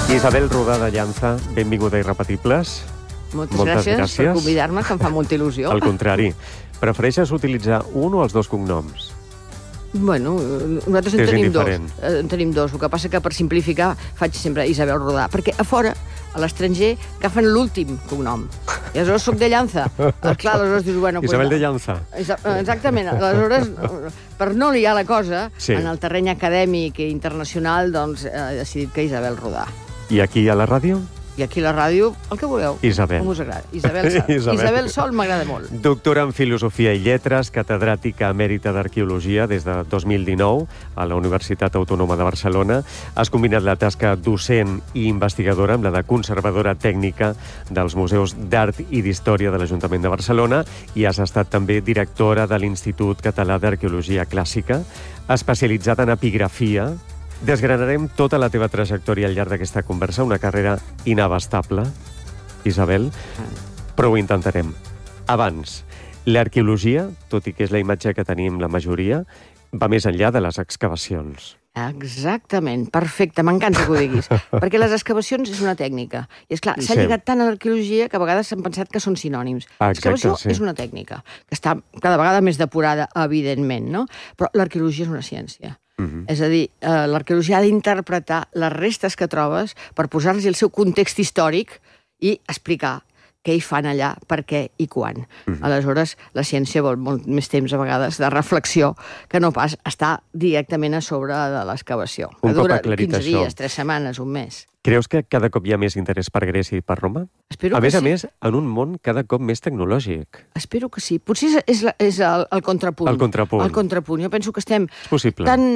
Isabel Rodà de Llanza, benvinguda a Irrepetibles. Moltes gràcies per convidar-me, que em fa molta il·lusió. Al contrari, prefereixes utilitzar un o els dos cognoms? Bueno, nosaltres en tenim dos. El que passa que per simplificar faig sempre Isabel Rodà, perquè a fora, a l'estranger, agafen l'últim cognom. I aleshores soc de Llanza. Clar, aleshores dius, bueno... Isabel de Llanza. Exactament. Aleshores, per no liar la cosa, en el terreny acadèmic i internacional, doncs he decidit que Isabel Rodà. I aquí a la ràdio? I aquí a la ràdio, el que vulgueu. Isabel. Com us agrada. Isabel Sol m'agrada molt. Doctora en Filosofia i Lletres, catedràtica emèrita d'Arqueologia des de 2019 a la Universitat Autònoma de Barcelona. Has combinat la tasca docent i investigadora amb la de conservadora tècnica dels Museus d'Art i d'Història de l'Ajuntament de Barcelona i has estat també directora de l'Institut Català d'Arqueologia Clàssica, especialitzada en epigrafia. Desgranarem tota la teva trajectòria al llarg d'aquesta conversa, una carrera inabastable, Isabel, però ho intentarem. Abans, l'arqueologia, tot i que és la imatge que tenim la majoria, va més enllà de les excavacions. Exactament, perfecte, m'encanta que ho diguis, perquè les excavacions és una tècnica, i esclar, s'ha lligat tant a l'arqueologia que a vegades s'han pensat que són sinònims. L'excavació és una tècnica, que està cada vegada més depurada, evidentment, no? Però l'arqueologia és una ciència. És a dir, l'arqueologia ha d'interpretar les restes que trobes per posar-los el seu context històric i explicar què hi fan allà, per què i quan. Aleshores, la ciència vol molt més temps, a vegades, de reflexió, que no pas estar directament a sobre de l'excavació. Que dura 15 dies, 3 setmanes, un mes. Creus que cada cop hi ha més interès per Grècia i per Roma? A més, en un món cada cop més tecnològic. Espero que sí. Potser és el contrapunt. El contrapunt. El contrapunt. Jo penso que estem tan,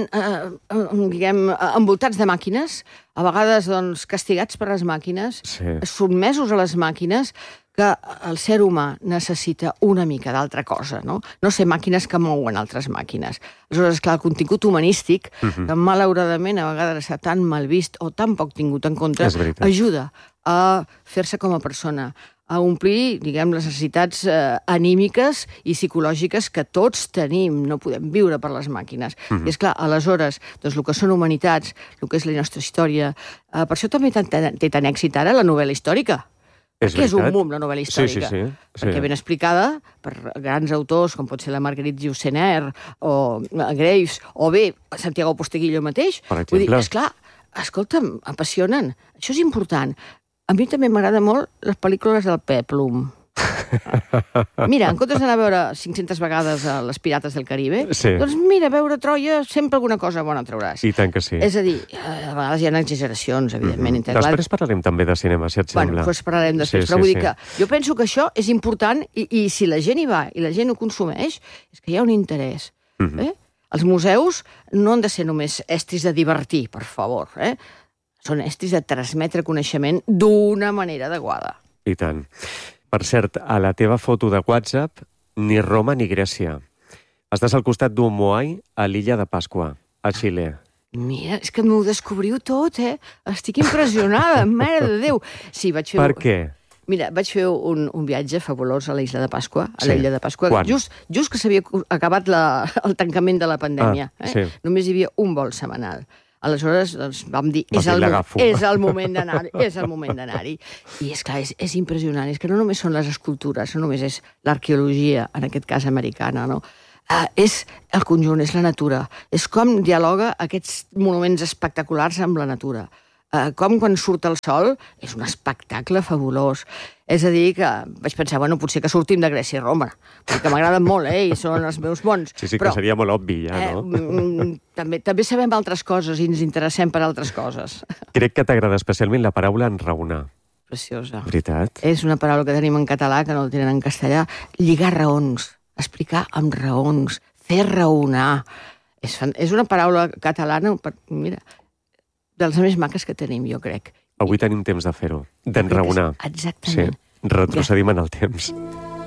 envoltats de màquines, a vegades castigats per les màquines, sotmesos a les màquines, que el ser humà necessita una mica d'altra cosa, no? No ser màquines que mouen altres màquines. Aleshores, clar, el contingut humanístic, que malauradament a vegades està tan mal vist o tan poc tingut en compte, ajuda a fer-se com a persona, a omplir, diguem, les necessitats anímiques i psicològiques que tots tenim. No podem viure per les màquines. I, esclar, aleshores, doncs, el que són humanitats, el que és la nostra història, per això també té tant èxit ara la novel·la històrica. Que és un boom, la novel·la històrica. Perquè ben explicada per grans autors, com pot ser la Marguerite Yourcenar o Graves, o bé Santiago Posteguillo mateix. Vull dir, esclar, escolta'm, apassionen. Això és important. A mi també m'agrada molt les pel·lícules del Peplum. Mira, en comptes d'anar a veure 500 vegades Les Pirates del Caribe, doncs mira, veure Troia, sempre alguna cosa bona trauràs. I tant que sí. És a dir, a vegades hi ha exageracions, evidentment. Després parlarem també de cinema, si et sembla. Bueno, doncs parlarem després, però vull dir que jo penso que això és important i si la gent hi va i la gent ho consumeix, és que hi ha un interès. Els museus no han de ser només estris de divertir, per favor. Són estris de transmetre coneixement d'una manera adequada. I tant. Per cert, a la teva foto de WhatsApp, ni Roma ni Grècia. Estàs al costat d'un moai a l'illa de Pasqua, a Xile. Mira, és que m'ho descobriu tot, Estic impressionada, mare de Déu. Sí, vaig fer... Per què? Mira, vaig fer un viatge fabulós a l'illa de Pasqua, l'illa de Pasqua. Just que s'havia acabat el tancament de la pandèmia. Només hi havia un vol setmanal. Aleshores, doncs, vam dir, és el moment d'anar-hi. I, esclar, és impressionant. És que no només són les escultures, no només és l'arqueologia, en aquest cas americana, no? És el conjunt, és la natura. És com dialoga aquests monuments espectaculars amb la natura. Com quan surt el sol, és un espectacle fabulós. És a dir, que vaig pensar, bueno, potser que sortim de Grècia i Roma, perquè m'agraden molt, i són els meus mons. Sí, que seria molt obvi, ja, no? També sabem altres coses i ens interessem per altres coses. Crec que t'agrada especialment la paraula enraonar. Preciosa. Veritat? És una paraula que tenim en català, que no la tenen en castellà. Lligar raons, explicar amb raons, fer raonar. És una paraula catalana, mira, de les més maques que tenim, jo crec. Avui tenim temps de fer-ho, d'enraonar. Exactament. Sí, retrocedim en el temps.